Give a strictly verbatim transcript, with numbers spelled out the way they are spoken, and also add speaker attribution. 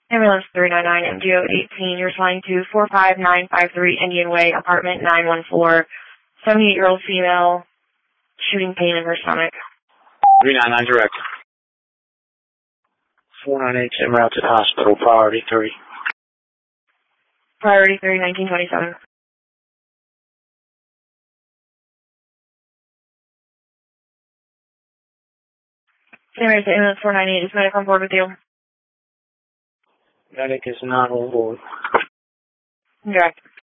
Speaker 1: Ambulance three nine nine, M D O eighteen, you're flying to four five nine five three Indian Way, apartment nine one four, seventy-eight-year-old female, shooting pain in her stomach.
Speaker 2: three nine nine direct. four nine eight, en route to the hospital, priority three.
Speaker 1: Priority three, nineteen twenty-seven. Same as ambulance four nine eight, is medic on board with you?
Speaker 2: Medic is not on board.
Speaker 1: Direct.